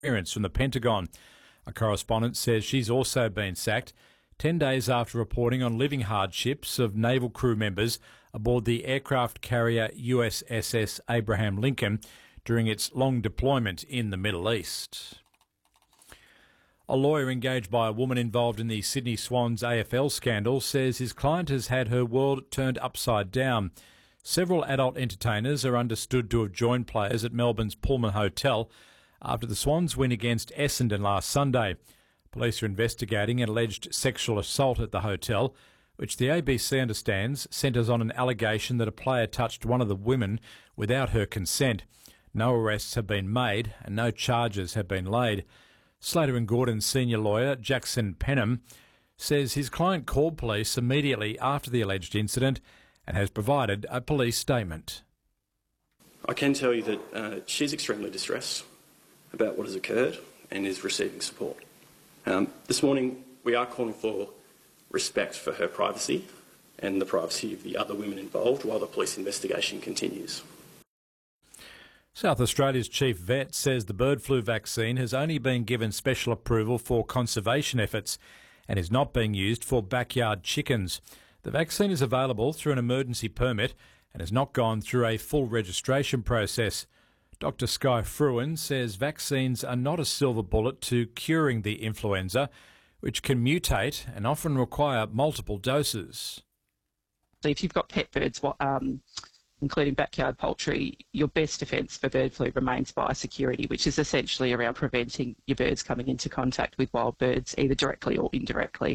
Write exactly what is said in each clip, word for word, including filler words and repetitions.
clearance from the Pentagon. A correspondent says she's also been sacked ten days after reporting on living hardships of naval crew members aboard the aircraft carrier U S S S Abraham Lincoln during its long deployment in the Middle East. A lawyer engaged by a woman involved in the Sydney Swans A F L scandal says his client has had her world turned upside down. Several adult entertainers are understood to have joined players at Melbourne's Pullman Hotel after the Swans win against Essendon last Sunday. Police are investigating an alleged sexual assault at the hotel, which the A B C understands centres on an allegation that a player touched one of the women without her consent. No arrests have been made and no charges have been laid. Slater and Gordon's senior lawyer, Jackson Penham, says his client called police immediately after the alleged incident and has provided a police statement. I can tell you that uh, she's extremely distressed about what has occurred and is receiving support. Um, this morning we are calling for respect for her privacy and the privacy of the other women involved while the police investigation continues. South Australia's chief vet says the bird flu vaccine has only been given special approval for conservation efforts and is not being used for backyard chickens. The vaccine is available through an emergency permit and has not gone through a full registration process. Doctor Skye Fruin says vaccines are not a silver bullet to curing the influenza, which can mutate and often require multiple doses. So if you've got pet birds, um, including backyard poultry, your best defence for bird flu remains biosecurity, which is essentially around preventing your birds coming into contact with wild birds, either directly or indirectly.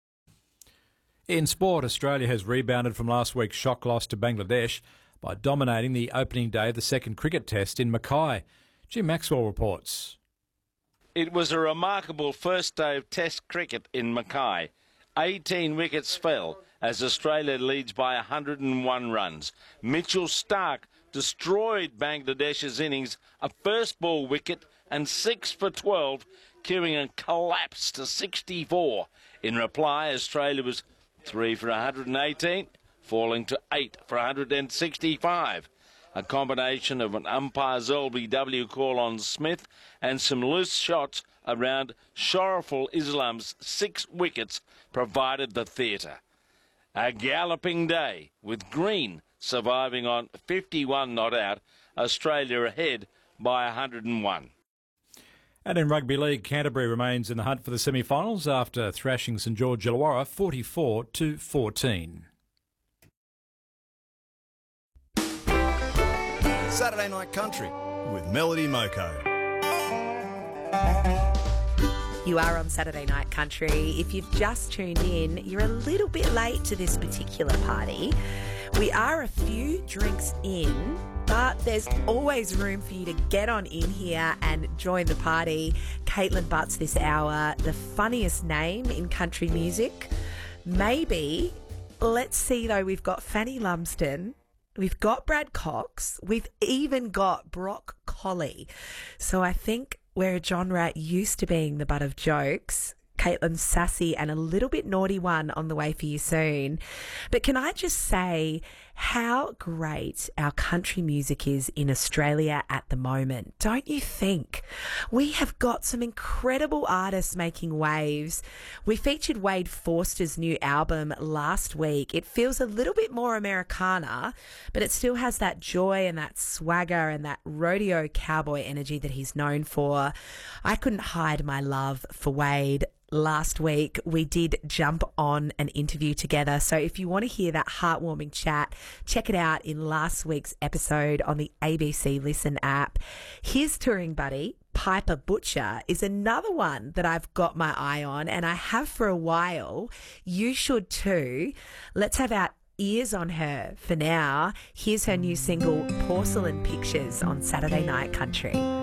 In sport, Australia has rebounded from last week's shock loss to Bangladesh by dominating the opening day of the second cricket test in Mackay. Jim Maxwell reports. It was a remarkable first day of test cricket in Mackay. eighteen wickets fell as Australia leads by one hundred and one runs. Mitchell Starc destroyed Bangladesh's innings, a first ball wicket and six for twelve, queuing a collapse to sixty-four. In reply, Australia was three for one hundred and eighteen, falling to eight for one hundred and sixty-five. A combination of an umpire's L B W call on Smith and some loose shots around Shoreful Islam's six wickets provided the theatre. A galloping day, with Green surviving on fifty-one not out, Australia ahead by one hundred and one. And in rugby league, Canterbury remains in the hunt for the semi-finals after thrashing St George Illawarra forty-four to fourteen. Saturday Night Country with Melody Moko. You are on Saturday Night Country. If you've just tuned in, you're a little bit late to this particular party. We are a few drinks in, but there's always room for you to get on in here and join the party. Caitlin Butts this hour, the funniest name in country music. Maybe. Let's see though, we've got Fanny Lumsden. We've got Brad Cox. We've even got Brock Colley. So I think we're a genre used to being the butt of jokes. Caitlin's sassy and a little bit naughty one on the way for you soon. But can I just say how great our country music is in Australia at the moment? Don't you think? We have got some incredible artists making waves. We featured Wade Forster's new album last week. It feels a little bit more Americana, but it still has that joy and that swagger and that rodeo cowboy energy that he's known for. I couldn't hide my love for Wade. Last week, we did jump on an interview together. So if you want to hear that heartwarming chat, check it out in last week's episode on the A B C Listen app. His touring buddy, Piper Butcher, is another one that I've got my eye on, and I have for a while. You should too. Let's have our ears on her for now. Here's her new single, Porcelain Pictures, on Saturday Night Country.